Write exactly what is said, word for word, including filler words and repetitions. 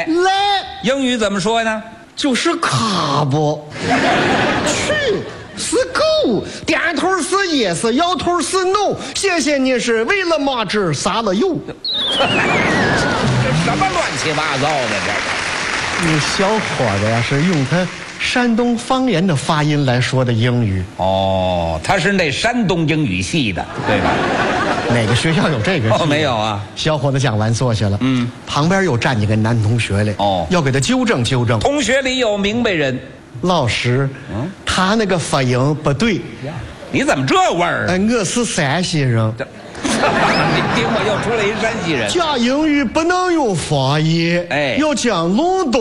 来来， 英语怎么说呢？ 就是卡不。去是 go， 点头是 yes， 摇头是 no。谢谢你是为了嘛子啥了又。 这什么乱七八糟的这个？ 你小伙子呀，是用他山东方言的发音来说的英语。 哦，他是那山东英语系的，对吧？ 哪个学校有这个？ 哦，没有啊。 小伙子讲完坐下了，嗯，旁边又站几个男同学来， 哦， 要给他纠正纠正。 同学里有明白人， 老师，嗯，他那个发音不对。 你怎么这味儿？ 哎，我是山西人。 你听我又出来一山西人。 讲英语不能用方言， 哎， 要讲隆冬。